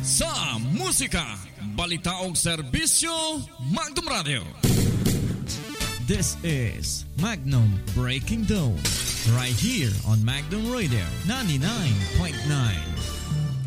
sa musika, balita o serbisyo, Magnum Radio. This is Magnum Breaking Dawn, right here on Magnum Radio 99.9.